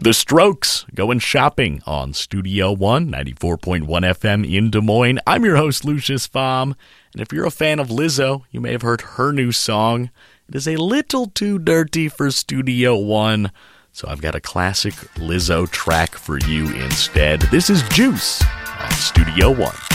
The Strokes, going shopping on Studio One, 94.1 FM in Des Moines. I'm your host, Lucius Baum, and if you're a fan of Lizzo, you may have heard her new song. It is a little too dirty for Studio One, so I've got a classic Lizzo track for you instead. This is Juice on Studio One.